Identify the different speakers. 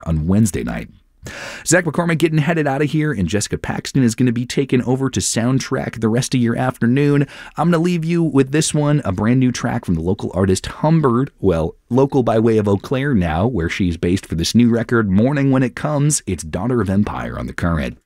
Speaker 1: on Wednesday night. Zach McCormick getting headed out of here, and Jessica Paxton is going to be taken over to soundtrack the rest of your afternoon. I'm going to leave you with this one, a brand new track from the local artist Humbird. Well, local by way of Eau Claire now, where she's based for this new record, Morning When It Comes. It's Daughter of Empire on The Current.